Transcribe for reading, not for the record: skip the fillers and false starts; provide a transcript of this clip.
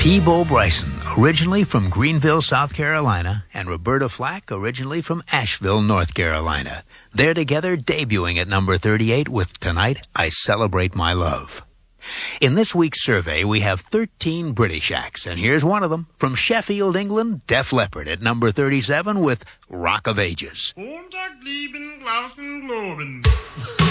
Peabo Bryson, originally from Greenville, South Carolina, and Roberta Flack, originally from Asheville, North Carolina. They're together debuting at number 38 with Tonight I Celebrate My Love. In this week's survey, we have 13 British acts, and here's one of them. From Sheffield, England, Def Leppard at number 37 with Rock of Ages.